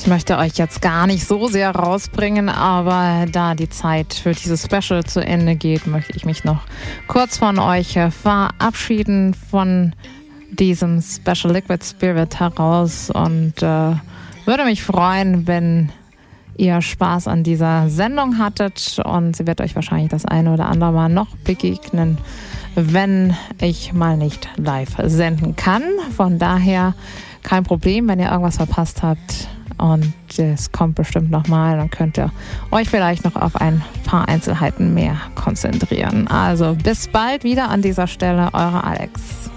Ich möchte euch jetzt gar nicht so sehr rausbringen, aber da die Zeit für dieses Special zu Ende geht, möchte ich mich noch kurz von euch verabschieden von diesem Special Liquid Spirit heraus und würde mich freuen, wenn ihr Spaß an dieser Sendung hattet, und sie wird euch wahrscheinlich das eine oder andere Mal noch begegnen, wenn ich mal nicht live senden kann. Von daher kein Problem, wenn ihr irgendwas verpasst habt. Und es kommt bestimmt nochmal, dann könnt ihr euch vielleicht noch auf ein paar Einzelheiten mehr konzentrieren. Also bis bald wieder an dieser Stelle, eure Alex.